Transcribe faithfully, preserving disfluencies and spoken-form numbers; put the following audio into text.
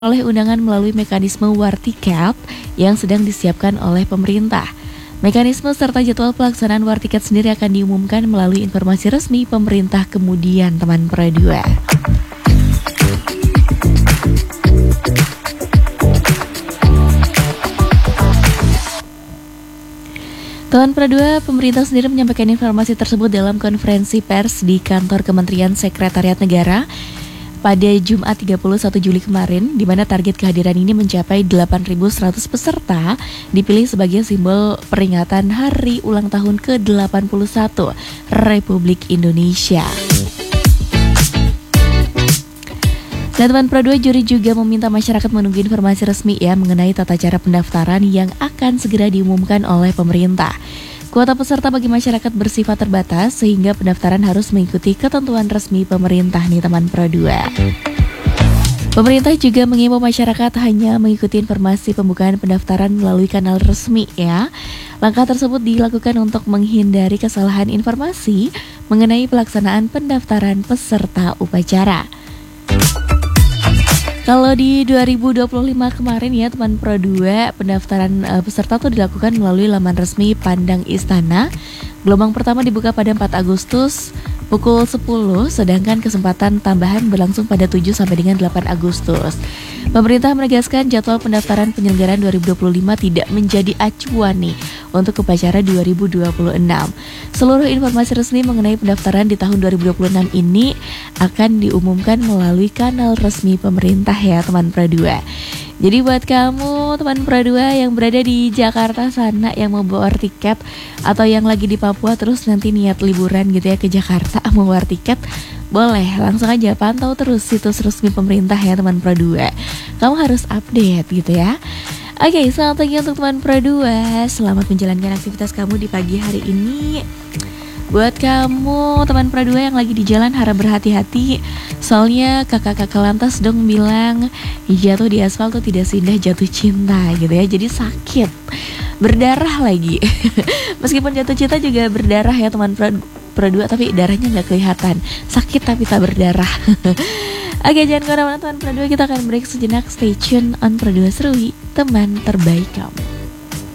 oleh undangan melalui mekanisme war tiket yang sedang disiapkan oleh pemerintah. Mekanisme serta jadwal pelaksanaan war tiket sendiri akan diumumkan melalui informasi resmi pemerintah kemudian, teman Pro dua. Teman Pro dua, pemerintah sendiri menyampaikan informasi tersebut dalam konferensi pers di kantor Kementerian Sekretariat Negara pada Jumat tiga puluh satu Juli kemarin, di mana target kehadiran ini mencapai delapan ribu seratus peserta dipilih sebagai simbol peringatan Hari Ulang Tahun ke delapan puluh satu Republik Indonesia. Dan teman Pro dua, juri juga meminta masyarakat menunggu informasi resmi ya mengenai tata cara pendaftaran yang akan segera diumumkan oleh pemerintah. Kuota peserta bagi masyarakat bersifat terbatas sehingga pendaftaran harus mengikuti ketentuan resmi pemerintah nih teman Pro dua. Pemerintah juga mengimbau masyarakat hanya mengikuti informasi pembukaan pendaftaran melalui kanal resmi ya. Langkah tersebut dilakukan untuk menghindari kesalahan informasi mengenai pelaksanaan pendaftaran peserta upacara. Kalau di dua ribu dua puluh lima kemarin ya teman Pro dua, pendaftaran uh, peserta tuh dilakukan melalui laman resmi Pandang Istana. Gelombang pertama dibuka pada empat Agustus pukul sepuluh, sedangkan kesempatan tambahan berlangsung pada tujuh sampai dengan delapan Agustus. Pemerintah menegaskan jadwal pendaftaran penyelenggaraan dua ribu dua puluh lima tidak menjadi acuan nih untuk upacara dua ribu dua puluh enam. Seluruh informasi resmi mengenai pendaftaran di tahun dua ribu dua puluh enam ini akan diumumkan melalui kanal resmi pemerintah ya teman Pro dua. Jadi buat kamu teman Pro dua yang berada di Jakarta sana yang mau war tiket atau yang lagi di Papua terus nanti niat liburan gitu ya ke Jakarta mau war tiket, boleh langsung aja pantau terus situs resmi pemerintah ya teman Pro dua. Kamu harus update gitu ya. Oke, selamat pagi untuk teman Pro dua. Selamat menjalankan aktivitas kamu di pagi hari ini. Buat kamu teman Pro dua yang lagi di jalan harap berhati-hati. Soalnya kakak-kakak lantas dong bilang jatuh di aspal tuh tidak seindah jatuh cinta gitu ya. Jadi sakit, berdarah lagi. Meskipun jatuh cinta juga berdarah ya teman Pro, Pro dua, tapi darahnya gak kelihatan. Sakit tapi tak berdarah. Oke, jangan kemana-mana teman Pro dua, kita akan break sejenak. Stay tune on Pro dua Serui, teman terbaik kamu.